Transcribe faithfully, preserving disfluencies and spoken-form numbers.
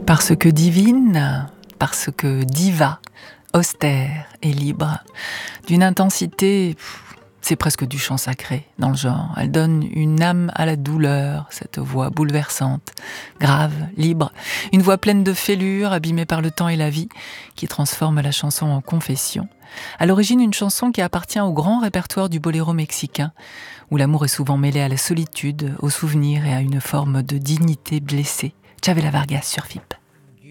Parce que divine, parce que diva, austère et libre, d'une intensité, pff, c'est presque du chant sacré dans le genre. Elle donne une âme à la douleur, cette voix bouleversante, grave, libre, une voix pleine de fêlures, abîmée par le temps et la vie, qui transforme la chanson en confession. À l'origine, une chanson qui appartient au grand répertoire du boléro mexicain, où l'amour est souvent mêlé à la solitude, au souvenir et à une forme de dignité blessée. Chavela Vargas sur F I P.